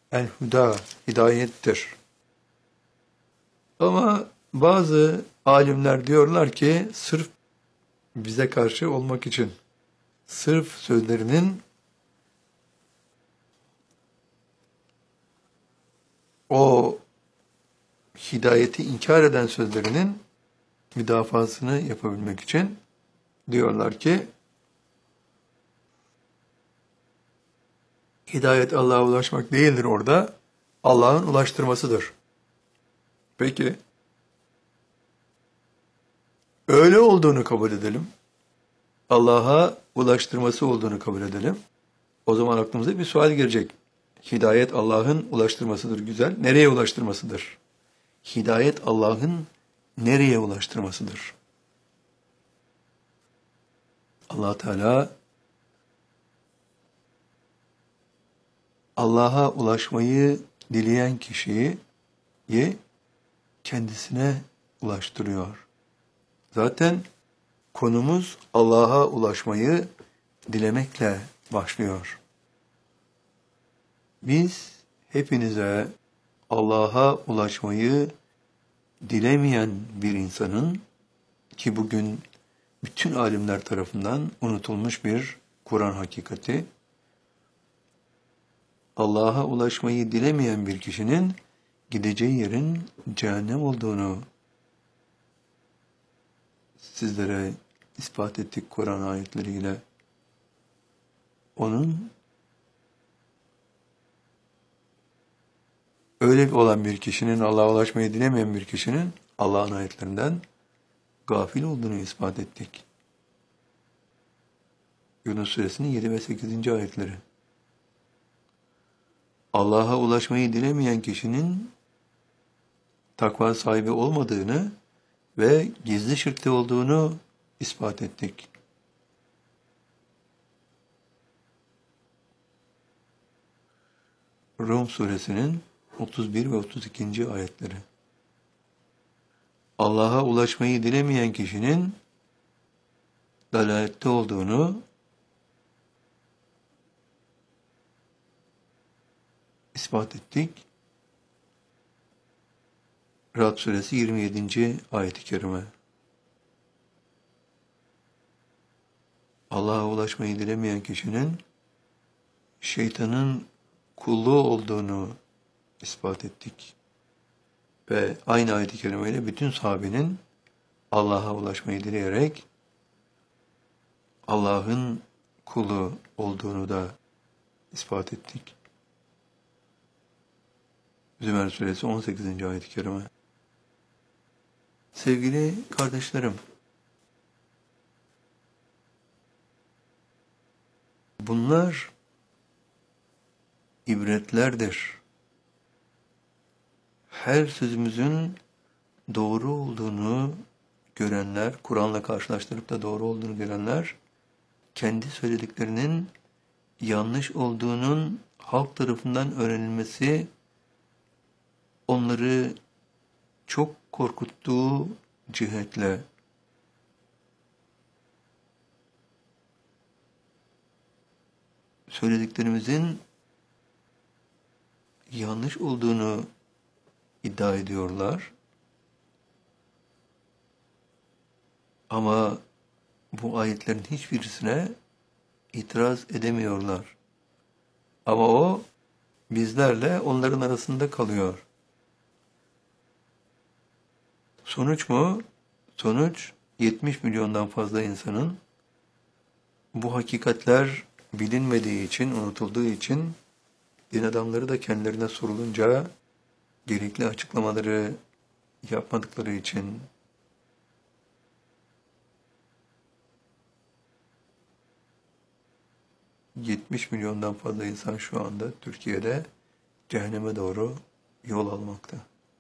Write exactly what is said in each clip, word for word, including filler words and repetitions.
El-Huda, hidayettir. Ama bazı alimler diyorlar ki sırf bize karşı olmak için, sırf sözlerinin o hidayeti inkar eden sözlerinin müdafasını yapabilmek için diyorlar ki hidayet Allah'a ulaşmak değildir orada, Allah'ın ulaştırmasıdır. Peki, öyle olduğunu kabul edelim. Allah'a ulaştırması olduğunu kabul edelim. O zaman aklımıza bir sual gelecek. Hidayet Allah'ın ulaştırmasıdır, güzel. Nereye ulaştırmasıdır? Hidayet Allah'ın nereye ulaştırmasıdır? Allah Teala Allah'a ulaşmayı dileyen kişiyi kendisine ulaştırıyor. Zaten konumuz Allah'a ulaşmayı dilemekle başlıyor. Biz hepinize Allah'a ulaşmayı dilemeyen bir insanın, ki bugün bütün alimler tarafından unutulmuş bir Kur'an hakikati, Allah'a ulaşmayı dilemeyen bir kişinin gideceği yerin cehennem olduğunu sizlere ispat ettik Kur'an ayetleriyle. Onun öyle olan bir kişinin, Allah'a ulaşmayı dilemeyen bir kişinin Allah'ın ayetlerinden gafil olduğunu ispat ettik. Yunus Suresinin yedi ve sekizinci ayetleri. Allah'a ulaşmayı dilemeyen kişinin takva sahibi olmadığını ve gizli şirkte olduğunu ispat ettik. Rum Suresinin otuz bir ve otuz ikinci ayetleri. Allah'a ulaşmayı dilemeyen kişinin dalalette olduğunu ispat ettik. Ra'd Suresi yirmi yedinci ayet-i kerime. Allah'a ulaşmayı dilemeyen kişinin şeytanın kulluğu olduğunu ispat ettik. Ve aynı ayet-i kerimeyle bütün sahabenin Allah'a ulaşmayı dileyerek Allah'ın kulu olduğunu da ispat ettik. Zümer Suresi on sekizinci ayet-i kerime. Sevgili kardeşlerim, bunlar ibretlerdir. Her sözümüzün doğru olduğunu görenler, Kur'an'la karşılaştırıp da doğru olduğunu görenler, kendi söylediklerinin yanlış olduğunun halk tarafından öğrenilmesi onları çok korkuttuğu cihetle söylediklerimizin yanlış olduğunu iddia ediyorlar. Ama bu ayetlerin hiçbirisine itiraz edemiyorlar. Ama o bizlerle onların arasında kalıyor. Sonuç mu? Sonuç yetmiş milyondan fazla insanın bu hakikatler bilinmediği için, unutulduğu için din adamları da kendilerine sorulunca gerekli açıklamaları yapmadıkları için yetmiş milyondan fazla insan şu anda Türkiye'de cehenneme doğru yol almakta.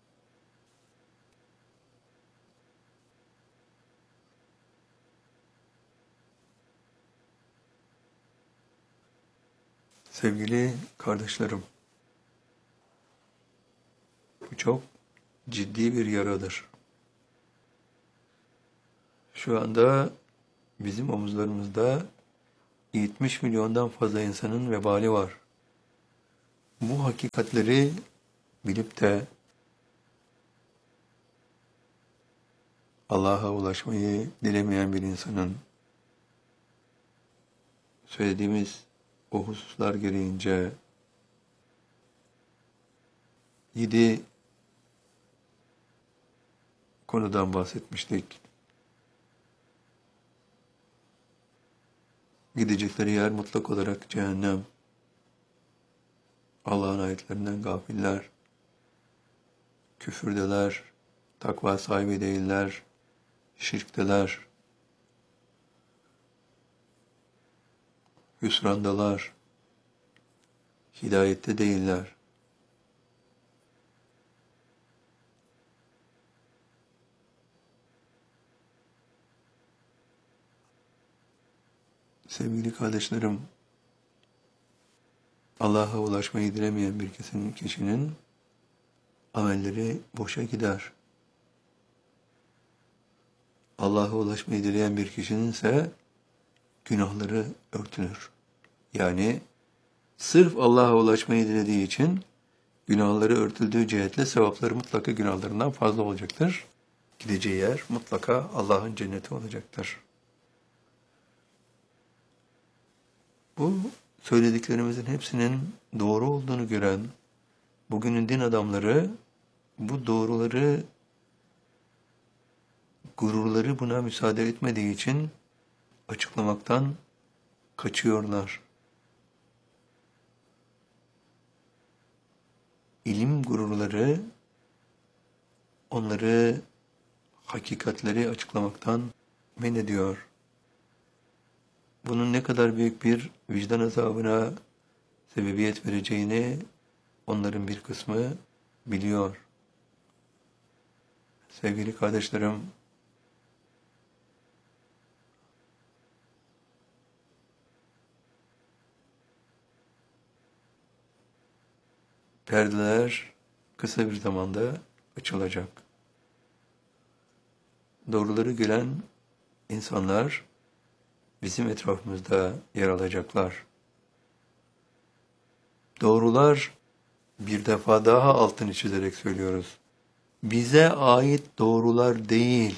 Sevgili kardeşlerim, bu çok ciddi bir yaradır. Şu anda bizim omuzlarımızda yetmiş milyondan fazla insanın vebali var. bu hakikatleri bilip de Allah'a ulaşmayı dilemeyen bir insanın söylediğimiz o hususlar gereğince yedi konudan bahsetmiştik. Gidecekleri yer mutlak olarak cehennem. Allah'ın ayetlerinden gafiller, küfürdeler, takva sahibi değiller, şirkteler, hüsrandalar, hidayette değiller. Sevgili kardeşlerim, Allah'a ulaşmayı dilemeyen bir kesin kişinin amelleri boşa gider. Allah'a ulaşmayı dileyen bir kişinin ise günahları örtülür. Yani sırf Allah'a ulaşmayı dilediği için günahları örtüldüğü cihetle sevapları mutlaka günahlarından fazla olacaktır. Gideceği yer mutlaka Allah'ın cenneti olacaktır. Bu söylediklerimizin hepsinin doğru olduğunu gören bugünün din adamları bu doğruları, gururları buna müsaade etmediği için açıklamaktan kaçıyorlar. İlim gururları onları hakikatleri açıklamaktan men ediyor. Bunun ne kadar büyük bir vicdan azabına sebebiyet vereceğini onların bir kısmı biliyor. Sevgili kardeşlerim, perdeler kısa bir zamanda açılacak. Doğruları gülen insanlar bizim etrafımızda yer alacaklar. Doğrular, bir defa daha altını çizerek söylüyoruz, bize ait doğrular değil.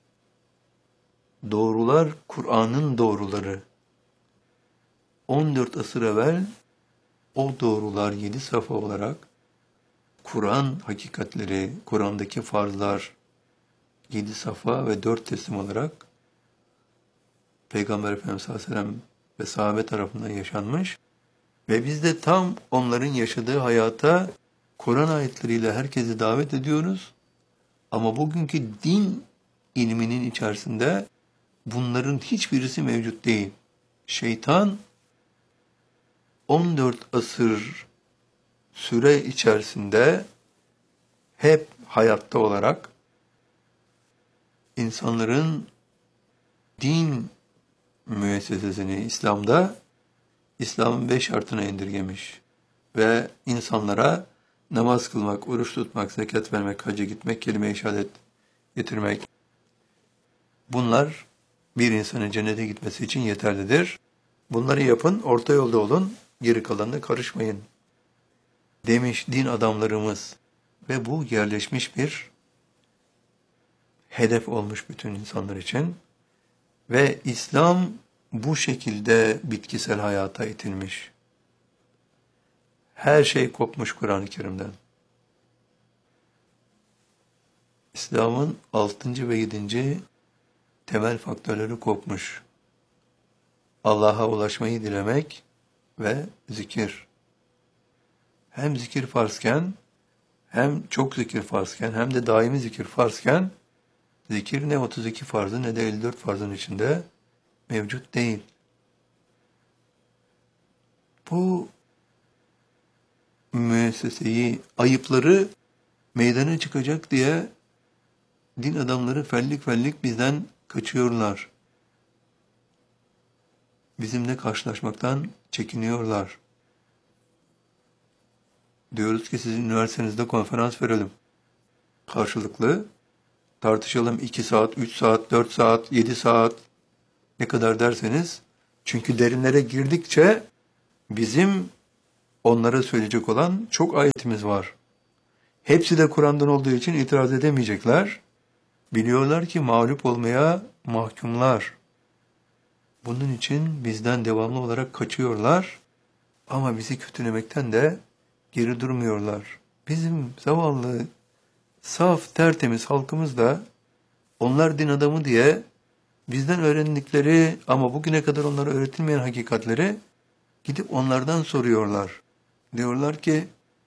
Doğrular Kur'an'ın doğruları. on dört asır evvel o doğrular yedi sayfa olarak Kur'an hakikatleri, Kur'an'daki farzlar yedi sayfa ve dört teslim olarak Peygamber Efendimiz sallallahu aleyhi ve sellem ve sahabe tarafından yaşanmış ve biz de tam onların yaşadığı hayata Kur'an ayetleriyle herkesi davet ediyoruz. Ama bugünkü din ilminin içerisinde bunların hiçbirisi mevcut değil. Şeytan on dört asır süre içerisinde hep hayatta olarak insanların din müessesesini İslam'da İslam'ın beş şartına indirgemiş ve insanlara namaz kılmak, oruç tutmak, zekat vermek, hacca gitmek, kelime-i şehadet getirmek, bunlar bir insanın cennete gitmesi için yeterlidir. Bunları yapın, orta yolda olun, geri kalanına karışmayın demiş din adamlarımız ve bu yerleşmiş bir hedef olmuş bütün insanlar için ve İslam bu şekilde bitkisel hayata itilmiş. Her şey kopmuş Kur'an-ı Kerim'den. İslam'ın altıncı ve yedinci temel faktörleri kopmuş. Allah'a ulaşmayı dilemek ve zikir. Hem zikir farzken, hem çok zikir farzken, hem de daimi zikir farzken, zikir ne otuz iki farzı ne de elli dört farzın içinde mevcut değil. Bu müesseseyi, ayıpları meydana çıkacak diye din adamları fellik fellik bizden kaçıyorlar. Bizimle karşılaşmaktan çekiniyorlar. Diyoruz ki sizin üniversitenizde konferans verelim. Karşılıklı tartışalım iki saat, üç saat, dört saat, yedi saat ne kadar derseniz. Çünkü derinlere girdikçe bizim onlara söyleyecek olan çok ayetimiz var. Hepsi de Kur'an'dan olduğu için itiraz edemeyecekler. Biliyorlar ki mağlup olmaya mahkumlar. Bunun için bizden devamlı olarak kaçıyorlar ama bizi kötülemekten de geri durmuyorlar. Bizim zavallı, saf, tertemiz halkımız da onlar din adamı diye bizden öğrendikleri ama bugüne kadar onlara öğretilmeyen hakikatleri gidip onlardan soruyorlar. Diyorlar ki,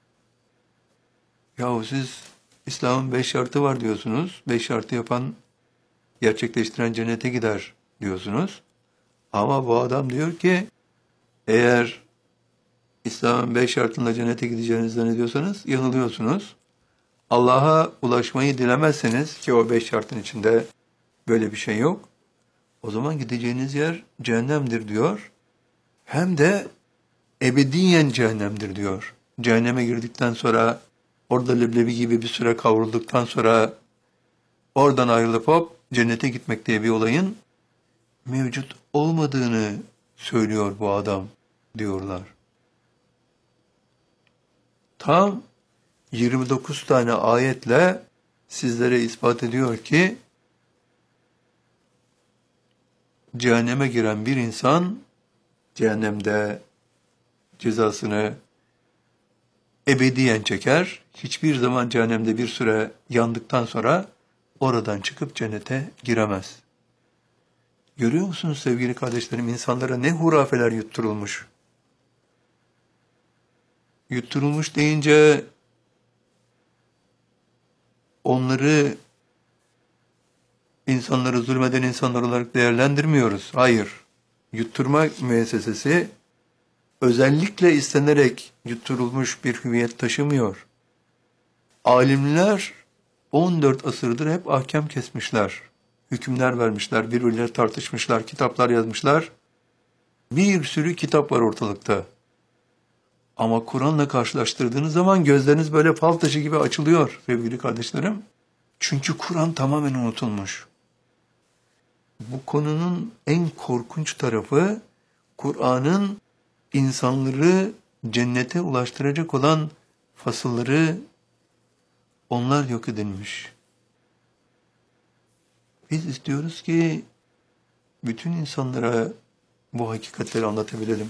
yahu siz İslam'ın beş şartı var diyorsunuz. Beş şartı yapan, gerçekleştiren cennete gider diyorsunuz. Ama bu adam diyor ki, eğer İslam'ın beş şartıyla cennete gideceğinizi zannediyorsanız yanılıyorsunuz. Allah'a ulaşmayı dilemezseniz ki o beş şartın içinde böyle bir şey yok. O zaman gideceğiniz yer cehennemdir diyor. Hem de ebediyen cehennemdir diyor. Cehenneme girdikten sonra orada leblebi gibi bir süre kavrulduktan sonra oradan ayrılıp hop cennete gitmek diye bir olayın mevcut olmadığını söylüyor bu adam diyorlar. Tam yirmi dokuz tane ayetle sizlere ispat ediyor ki cehenneme giren bir insan cehennemde cezasını ebediyen çeker. Hiçbir zaman cehennemde bir süre yandıktan sonra oradan çıkıp cennete giremez. Görüyor musunuz sevgili kardeşlerim, insanlara ne hurafeler yutturulmuş. Yutturulmuş deyince onları insanları zulmeden insanlar olarak değerlendirmiyoruz. Hayır. Yutturma müessesesi özellikle istenerek yutturulmuş bir hüviyet taşımıyor. Alimler on dört asırdır hep ahkam kesmişler. Hükümler vermişler, birbirleriyle tartışmışlar, kitaplar yazmışlar. Bir sürü kitap var ortalıkta. Ama Kur'an'la karşılaştırdığınız zaman gözleriniz böyle fal taşı gibi açılıyor sevgili kardeşlerim. Çünkü Kur'an tamamen unutulmuş. Bu konunun en korkunç tarafı Kur'an'ın insanları cennete ulaştıracak olan fasılları onlar yok edilmiş. Biz istiyoruz ki bütün insanlara bu hakikatleri anlatabilelim.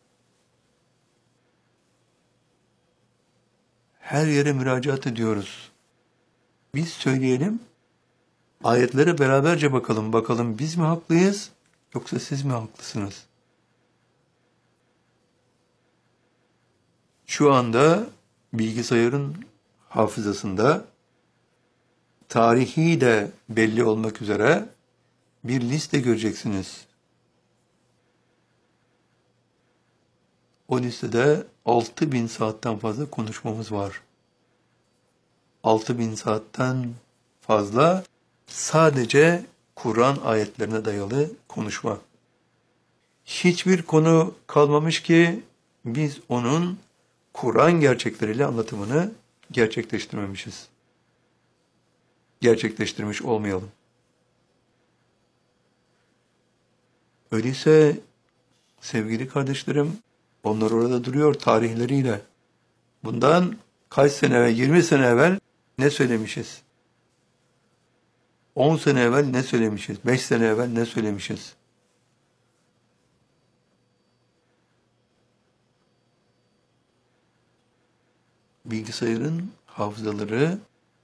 Her yere müracaat ediyoruz. Biz söyleyelim, ayetlere beraberce bakalım. Bakalım biz mi haklıyız yoksa siz mi haklısınız? Şu anda bilgisayarın hafızasında tarihi de belli olmak üzere bir liste göreceksiniz. O listede altı bin saatten fazla konuşmamız var. altı bin saatten fazla sadece Kur'an ayetlerine dayalı konuşma. Hiçbir konu kalmamış ki biz onun Kur'an gerçekleriyle anlatımını gerçekleştirmemişiz. Gerçekleştirmiş olmayalım. Öyleyse sevgili kardeşlerim, onlar orada duruyor tarihleriyle. Bundan kaç sene evvel, yirmi sene evvel ne söylemişiz? on sene evvel ne söylemişiz? beş sene evvel ne söylemişiz? Bilgisayarın hafızaları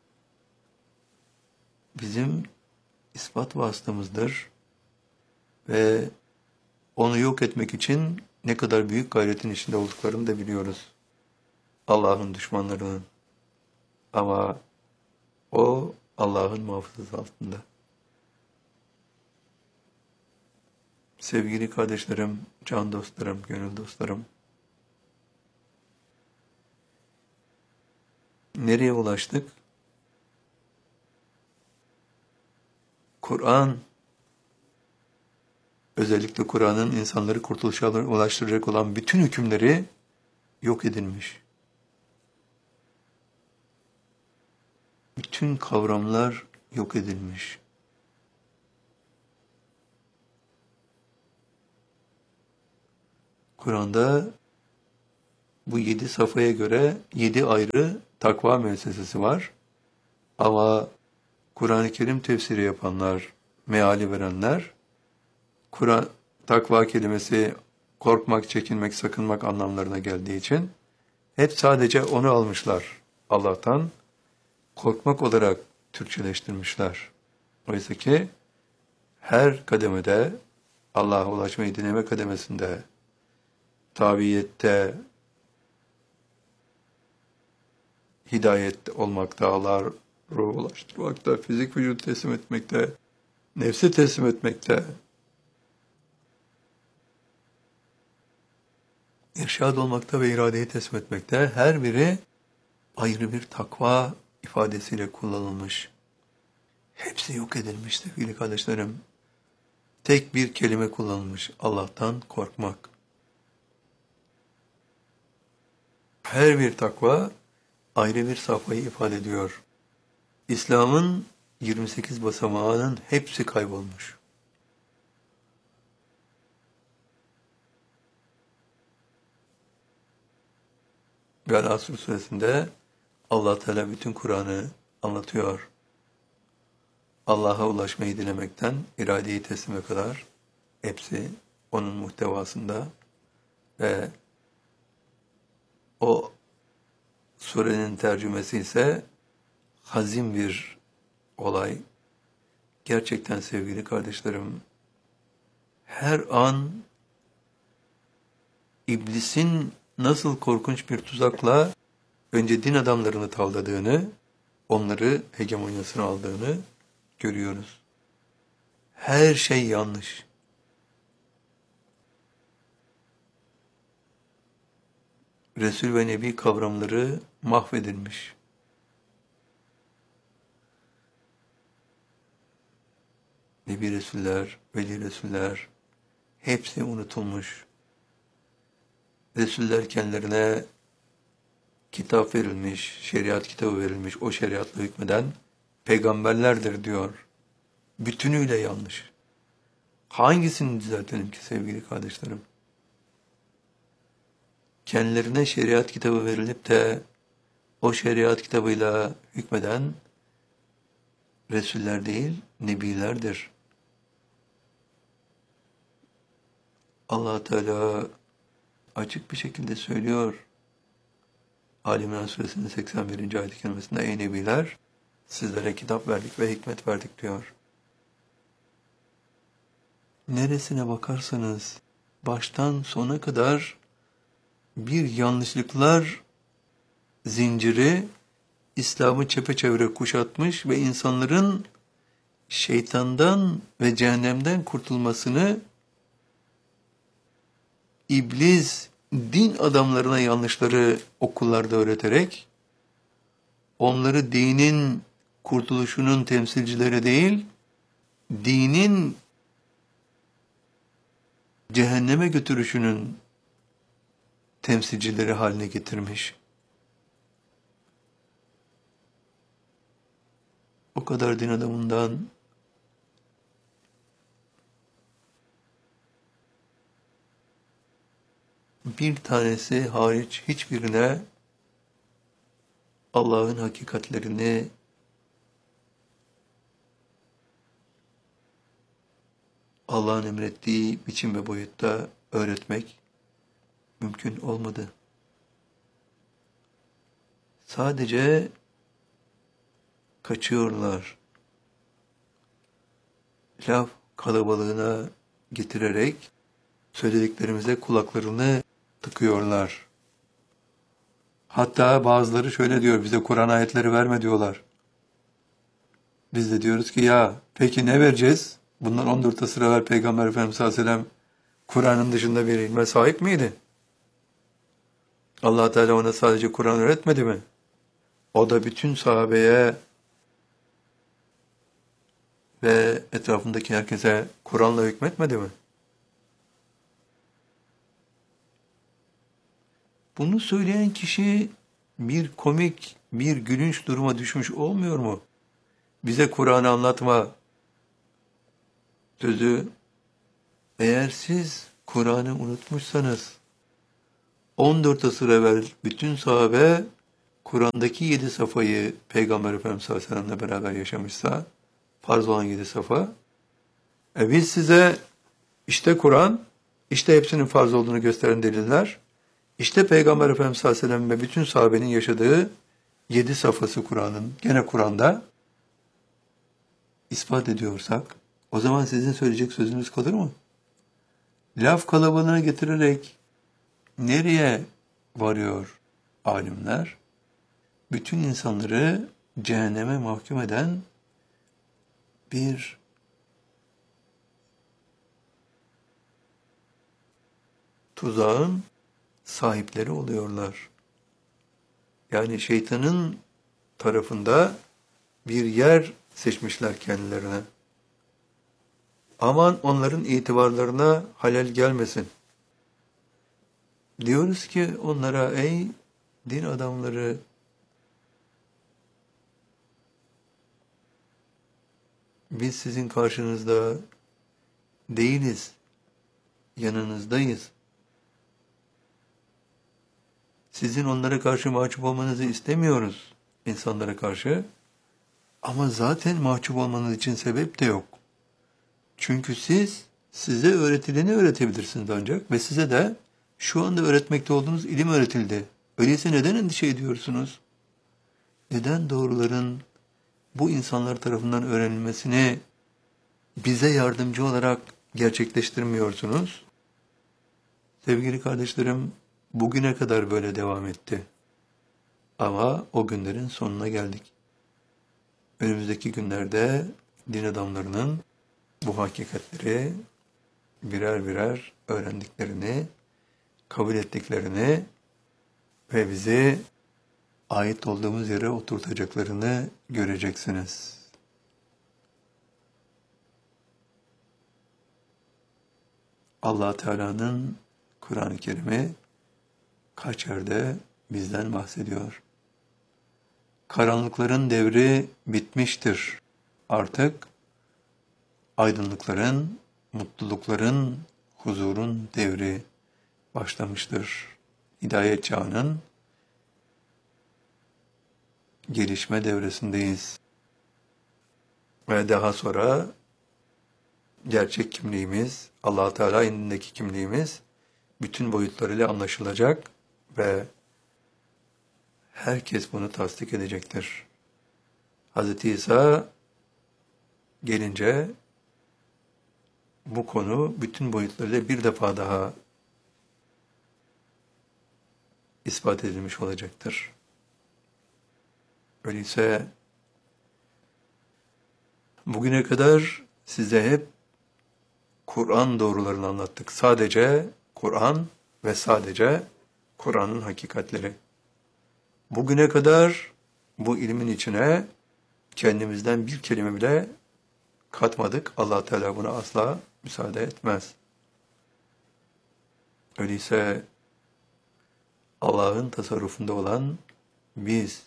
bizim ispat vasıtamızdır ve onu yok etmek için ne kadar büyük gayretin içinde olduklarını da biliyoruz. Allah'ın düşmanlarının. Ama o Allah'ın muhafazası altında. Sevgili kardeşlerim, can dostlarım, gönül dostlarım, nereye ulaştık? Kur'an, özellikle Kur'an'ın insanları kurtuluşa ulaştıracak olan bütün hükümleri yok edilmiş. Bütün kavramlar yok edilmiş. Kur'an'da bu yedi safhaya göre yedi ayrı takva müessesesi var. Ama Kur'an-ı Kerim tefsiri yapanlar, meali verenler, Kur'an takva kelimesi korkmak, çekinmek, sakınmak anlamlarına geldiği için hep sadece onu almışlar Allah'tan. Korkmak olarak Türkçeleştirmişler. Oysa ki her kademede, Allah'a ulaşmayı dinleme kademesinde, tabiyette, hidayet olmakta, Allah'a ruhu ulaştırmakta, fizik vücut teslim etmekte, nefsi teslim etmekte, irşad olmakta ve iradeyi teslim etmekte, her biri ayrı bir takva ifadesiyle kullanılmış. Hepsi yok edilmiş sevgili kardeşlerim. Tek bir kelime kullanılmış, Allah'tan korkmak. Her bir takva ayrı bir safhayı ifade ediyor. İslam'ın yirmi sekiz basamağının hepsi kaybolmuş. Ve Asr suresinde Allah Teala bütün Kur'an'ı anlatıyor. Allah'a ulaşmayı dilemekten iradeyi teslime kadar hepsi onun muhtevasında ve o surenin tercümesi ise hazin bir olay. Gerçekten sevgili kardeşlerim, her an iblisin nasıl korkunç bir tuzakla önce din adamlarını tavladığını, onları hegemonyasına aldığını görüyoruz. Her şey yanlış. Resul ve Nebi kavramları mahvedilmiş. Nebi Resuller, Veli Resuller hepsi unutulmuş. Resuller kendilerine kitap verilmiş, şeriat kitabı verilmiş, o şeriatla hükmeden peygamberlerdir diyor. Bütünüyle yanlış. Hangisini düzeltelim ki sevgili kardeşlerim? Kendilerine şeriat kitabı verilip de o şeriat kitabıyla hükmeden Resuller değil, Nebilerdir. Allah Teala açık bir şekilde söylüyor. Ali İmran suresinin seksen birinci ayet-i kerimesinde ey Nebiler, sizlere kitap verdik ve hikmet verdik diyor. Neresine bakarsanız baştan sona kadar bir yanlışlıklar zinciri İslam'ı çepeçevre kuşatmış ve insanların şeytandan ve cehennemden kurtulmasını İblis din adamlarına yanlışları okullarda öğreterek onları dinin kurtuluşunun temsilcileri değil, dinin cehenneme götürüşünün temsilcileri haline getirmiş. O kadar din adamından bir tanesi hariç hiçbirine Allah'ın hakikatlerini Allah'ın emrettiği biçim ve boyutta öğretmek mümkün olmadı. Sadece kaçıyorlar. Laf kalabalığına getirerek söylediklerimize kulaklarını tıkıyorlar. Hatta bazıları şöyle diyor, bize Kur'an ayetleri verme diyorlar. Biz de diyoruz ki ya peki ne vereceğiz? Bundan on dört asır evvel Peygamber Efendimiz sallallahu aleyhi ve sellem Kur'an'ın dışında bir ilme sahip miydi? Allah Teala ona sadece Kur'an öğretmedi mi? O da bütün sahabeye ve etrafındaki herkese Kur'an'la hükmetmedi mi? Bunu söyleyen kişi bir komik, bir gülünç duruma düşmüş olmuyor mu? Bize Kur'an'ı anlatma sözü, eğer siz Kur'an'ı unutmuşsanız, on dört asır evvel bütün sahabe Kur'an'daki yedi safayı Peygamber Efendimiz sallallahu aleyhi ve sellem'le beraber yaşamışsa, farz olan yedi safa, e biz size işte Kur'an, işte hepsinin farz olduğunu gösteren deliller, işte Peygamber Efendimiz sallallahu aleyhi ve sellem ve bütün sahabenin yaşadığı yedi safhası Kur'an'ın, gene Kur'an'da ispat ediyorsak, o zaman sizin söyleyecek sözünüz kalır mı? Laf kalabalığına getirerek nereye varıyor alimler? Bütün insanları cehenneme mahkum eden bir tuzağın sahipleri oluyorlar. Yani şeytanın tarafında bir yer seçmişler kendilerine. Aman onların itibarlarına halel gelmesin. Diyoruz ki onlara, ey din adamları, biz sizin karşınızda değiliz, yanınızdayız. Sizin onlara karşı mahcup olmanızı istemiyoruz, insanlara karşı. Ama zaten mahcup olmanız için sebep de yok. Çünkü siz, size öğretileni öğretebilirsiniz ancak ve size de şu anda öğretmekte olduğunuz ilim öğretildi. Öyleyse neden endişe ediyorsunuz? Neden doğruların bu insanlar tarafından öğrenilmesini bize yardımcı olarak gerçekleştirmiyorsunuz? Sevgili kardeşlerim, bugüne kadar böyle devam etti. Ama o günlerin sonuna geldik. Önümüzdeki günlerde din adamlarının bu hakikatleri birer birer öğrendiklerini, kabul ettiklerini ve bizi ait olduğumuz yere oturtacaklarını göreceksiniz. Allah Teala'nın Kur'an-ı Kerim'i kaç yerde bizden bahsediyor. Karanlıkların devri bitmiştir. Artık aydınlıkların, mutlulukların, huzurun devri başlamıştır. Hidayet çağının gelişme devresindeyiz. Ve daha sonra gerçek kimliğimiz, Allah Teala indindeki kimliğimiz bütün boyutlarıyla anlaşılacak ve herkes bunu tasdik edecektir. Hz. İsa gelince bu konu bütün boyutlarıyla bir defa daha ispat edilmiş olacaktır. Öyleyse bugüne kadar size hep Kur'an doğrularını anlattık. Sadece Kur'an ve sadece Kur'an'ın hakikatleri. Bugüne kadar bu ilmin içine kendimizden bir kelime bile katmadık. Allah Teala buna asla müsaade etmez. Öyleyse Allah'ın tasarrufunda olan biz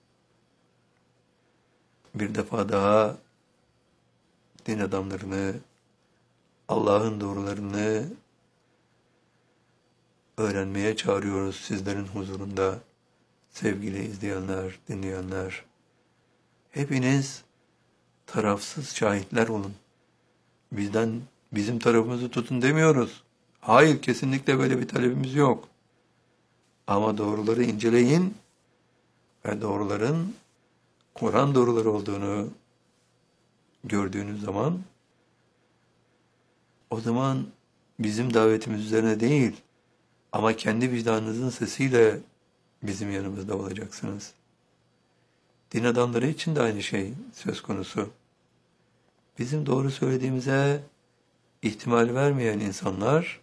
bir defa daha din adamlarını, Allah'ın doğrularını öğrenmeye çağırıyoruz sizlerin huzurunda. Sevgili izleyenler, dinleyenler, hepiniz tarafsız şahitler olun. Bizden, bizim tarafımızı tutun demiyoruz. Hayır, kesinlikle böyle bir talebimiz yok. Ama doğruları inceleyin ve doğruların Kur'an doğruları olduğunu gördüğünüz zaman, o zaman bizim davetimiz üzerine değil ama kendi vicdanınızın sesiyle bizim yanımızda olacaksınız. Din adamları için de aynı şey söz konusu. Bizim doğru söylediğimize ihtimal vermeyen insanlar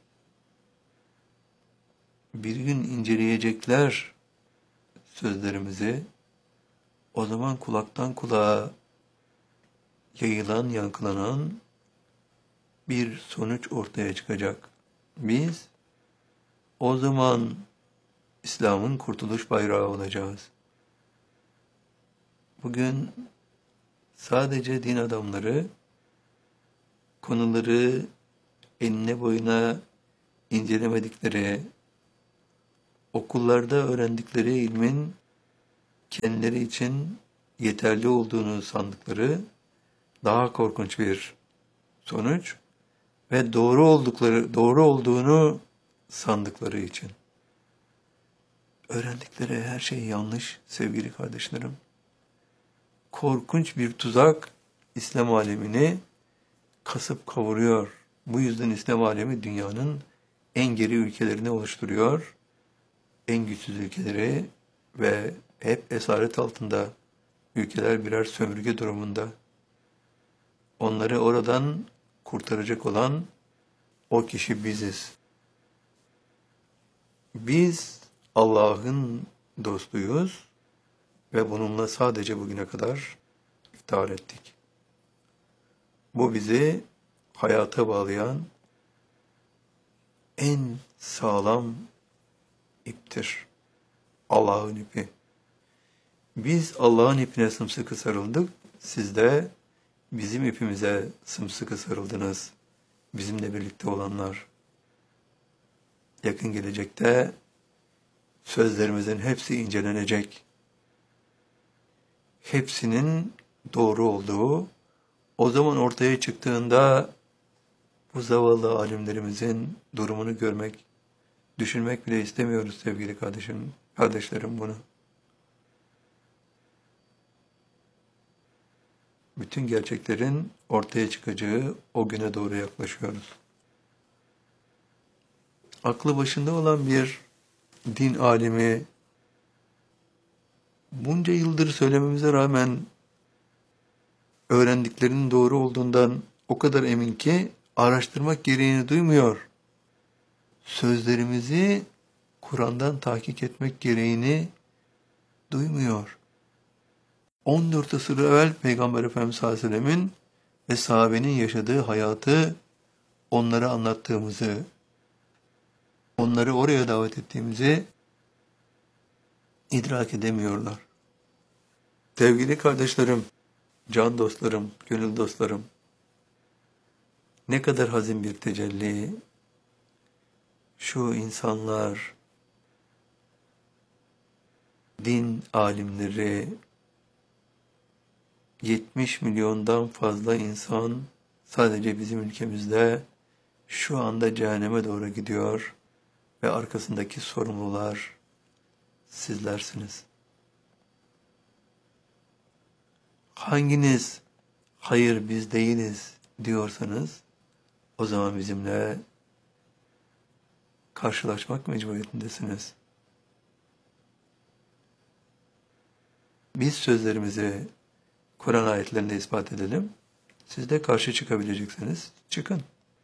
bir gün inceleyecekler sözlerimizi. O zaman kulaktan kulağa yayılan, yankılanan bir sonuç ortaya çıkacak. Biz o zaman İslam'ın kurtuluş bayrağı olacağız. Bugün sadece din adamları konuları enine boyuna incelemedikleri, okullarda öğrendikleri ilmin kendileri için yeterli olduğunu sandıkları daha korkunç bir sonuç ve doğru oldukları doğru olduğunu sandıkları için. Öğrendikleri her şey yanlış sevgili kardeşlerim. Korkunç bir tuzak İslam alemini kasıp kavuruyor. Bu yüzden İslam alemi dünyanın en geri ülkelerini oluşturuyor. En güçsüz ülkeleri ve hep esaret altında ülkeler birer sömürge durumunda. Onları oradan kurtaracak olan o kişi biziz. Biz Allah'ın dostuyuz ve bununla sadece bugüne kadar iftihar ettik. Bu bizi hayata bağlayan en sağlam iptir. Allah'ın ipi. Biz Allah'ın ipine sımsıkı sarıldık. Siz de bizim ipimize sımsıkı sarıldınız. Bizimle birlikte olanlar. Yakın gelecekte sözlerimizin hepsi incelenecek. Hepsinin doğru olduğu, o zaman ortaya çıktığında bu zavallı alimlerimizin durumunu görmek, düşünmek bile istemiyoruz sevgili kardeşim, kardeşlerim bunu. Bütün gerçeklerin ortaya çıkacağı o güne doğru yaklaşıyoruz. Aklı başında olan bir din alimi bunca yıldır söylememize rağmen öğrendiklerinin doğru olduğundan o kadar emin ki araştırmak gereğini duymuyor. Sözlerimizi Kur'an'dan tahkik etmek gereğini duymuyor. on dört asır evvel Peygamber Efendimiz sallallahu aleyhi ve sellemin ve sahabenin yaşadığı hayatı onlara anlattığımızı, onları oraya davet ettiğimizi idrak edemiyorlar. Sevgili kardeşlerim, can dostlarım, gönül dostlarım, ne kadar hazin bir tecelli, şu insanlar, din alimleri, yetmiş milyondan fazla insan sadece bizim ülkemizde şu anda cehenneme doğru gidiyor ve arkasındaki sorumlular sizlersiniz. Hanginiz hayır biz değiliz diyorsanız o zaman bizimle karşılaşmak mecburiyetindesiniz. Biz sözlerimizi Kur'an ayetlerinde ispat edelim. Siz de karşı çıkabileceksiniz. Çıkın.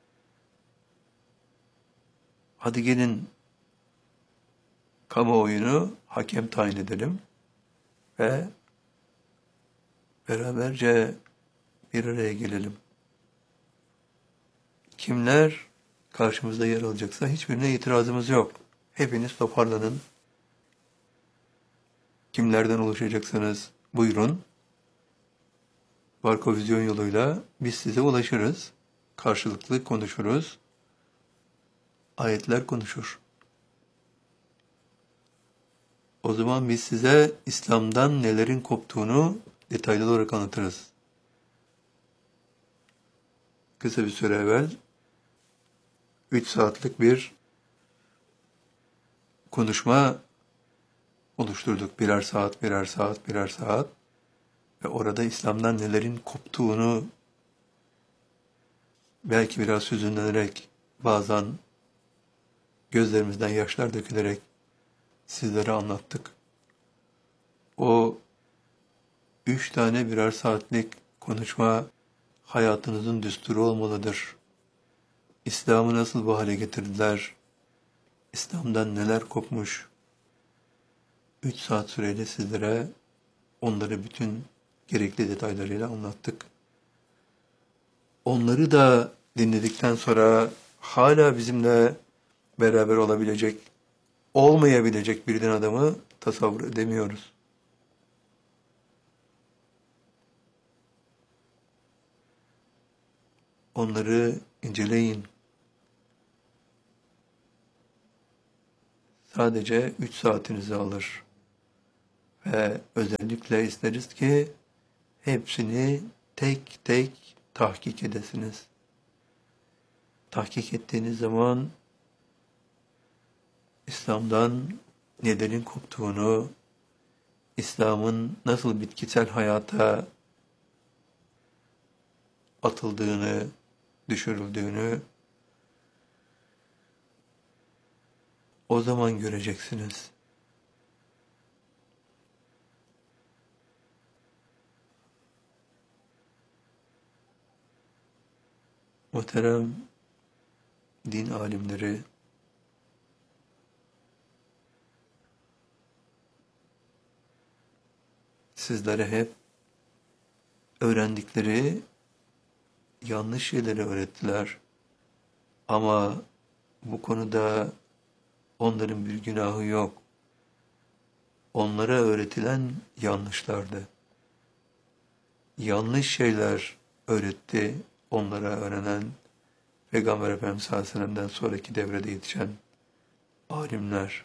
Hadi gelin kamuoyunu hakem tayin edelim ve beraberce bir araya gelelim. Kimler karşımızda yer alacaksa hiçbirine itirazımız yok. Hepiniz toparlanın. Kimlerden oluşacaksanız buyurun. Barkovizyon yoluyla biz size ulaşırız. Karşılıklı konuşuruz. Ayetler konuşur. O zaman biz size İslam'dan nelerin koptuğunu detaylı olarak anlatırız. Kısa bir süre evvel üç saatlik bir konuşma oluşturduk. Birer saat, birer saat, birer saat. Ve orada İslam'dan nelerin koptuğunu belki biraz hüzünlenerek, bazen gözlerimizden yaşlar dökülerek sizlere anlattık. O üç tane birer saatlik konuşma hayatınızın düsturu olmalıdır. İslam'ı nasıl bu hale getirdiler? İslam'dan neler kopmuş? Üç saat süreyle sizlere onları bütün gerekli detaylarıyla anlattık. Onları da dinledikten sonra hala bizimle beraber olabilecek, olmayabilecek bir din adamı tasavvur edemiyoruz. Onları inceleyin. sadece üç saatinizi alır. Ve özellikle isteriz ki hepsini tek tek tahkik edesiniz. Tahkik ettiğiniz zaman İslam'dan nelerin koptuğunu, İslam'ın nasıl bitkisel hayata atıldığını, düşürüldüğünü o zaman göreceksiniz. Muhterem din alimleri, sizlere hep öğrendikleri yanlış şeyleri öğrettiler. Ama bu konuda onların bir günahı yok. Onlara öğretilen yanlışlardı. Yanlış şeyler öğretti onlara öğrenen Peygamber Efendimiz sallallahu aleyhi ve sellem'den sonraki devrede yetişen alimler.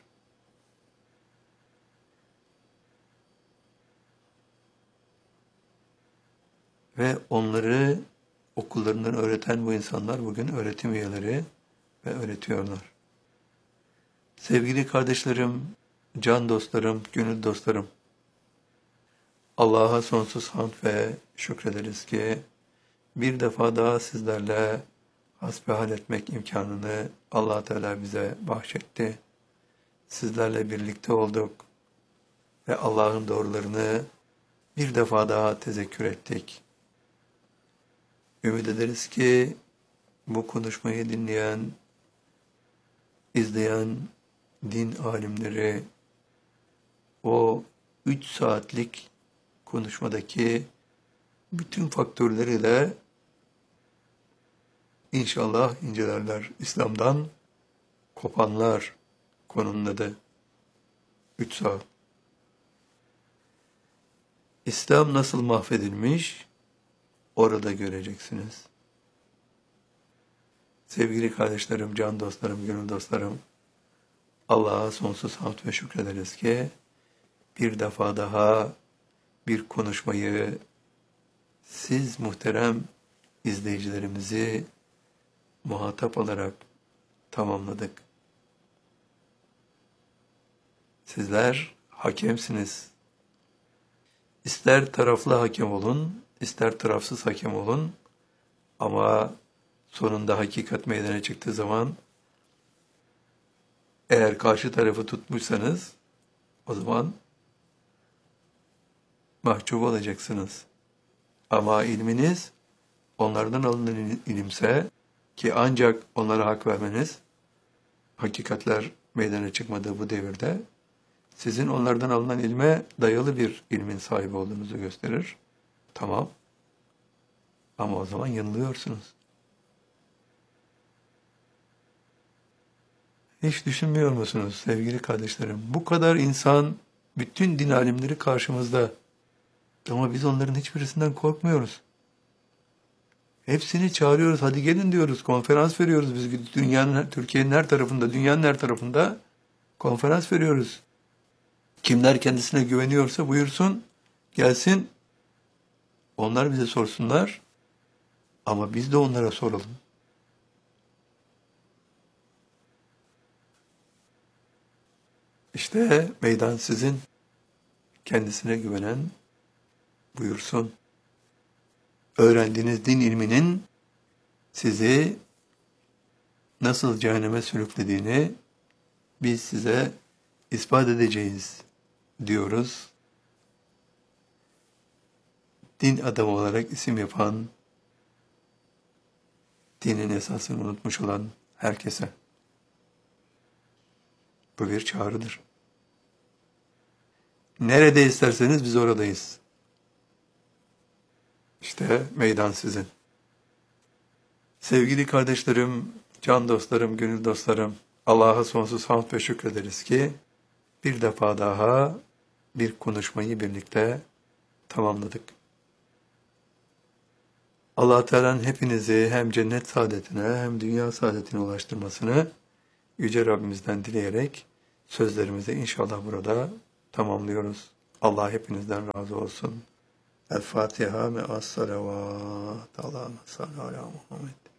Ve onları okullarından öğreten bu insanlar bugün öğretim üyeleri ve öğretiyorlar. Sevgili kardeşlerim, can dostlarım, gönül dostlarım, Allah'a sonsuz hamd ve şükrederiz ki bir defa daha sizlerle hasbihal etmek imkanını Allah Teala bize bahşetti. Sizlerle birlikte olduk ve Allah'ın doğrularını bir defa daha tezekkür ettik. Ümit ederiz ki bu konuşmayı dinleyen, izleyen din alimleri o üç saatlik konuşmadaki bütün faktörleriyle inşallah incelerler. İslam'dan kopanlar konunun adı. Üç saat. İslam nasıl mahvedilmiş? Orada göreceksiniz. Sevgili kardeşlerim, can dostlarım, gönül dostlarım, Allah'a sonsuz hamd ve şükrederiz ki bir defa daha bir konuşmayı siz muhterem izleyicilerimizi muhatap alarak tamamladık. Sizler hakemsiniz. İster taraflı hakem olun, ister tarafsız hakem olun ama sonunda hakikat meydana çıktığı zaman eğer karşı tarafı tutmuşsanız o zaman mahcup olacaksınız. Ama ilminiz onlardan alınan ilimse ki ancak onlara hak vermeniz hakikatler meydana çıkmadığı bu devirde sizin onlardan alınan ilme dayalı bir ilmin sahibi olduğunuzu gösterir. Tamam. Ama o zaman yanılıyorsunuz. Hiç düşünmüyor musunuz sevgili kardeşlerim? Bu kadar insan, bütün din alimleri karşımızda. Ama biz onların hiçbirisinden korkmuyoruz. Hepsini çağırıyoruz, hadi gelin diyoruz, konferans veriyoruz biz dünyanın, Türkiye'nin her tarafında, dünyanın her tarafında konferans veriyoruz. Kimler kendisine güveniyorsa buyursun, gelsin, onlar bize sorsunlar ama biz de onlara soralım. İşte meydan sizin, kendisine güvenen buyursun. Öğrendiğiniz din ilminin sizi nasıl cehenneme sürüklediğini biz size ispat edeceğiz diyoruz. Din adamı olarak isim yapan, dinin esasını unutmuş olan herkese. Bu bir çağrıdır. Nerede isterseniz biz oradayız. İşte meydan sizin. Sevgili kardeşlerim, can dostlarım, gönül dostlarım, Allah'a sonsuz hamd ve şükrederiz ki bir defa daha bir konuşmayı birlikte tamamladık. Allah Teala'nın hepinizi hem cennet saadetine hem dünya saadetine ulaştırmasını Yüce Rabbimizden dileyerek sözlerimizi inşallah burada tamamlıyoruz. Allah hepinizden razı olsun. El Fatiha me'as salavat. Allah'ın salli ala Muhammed.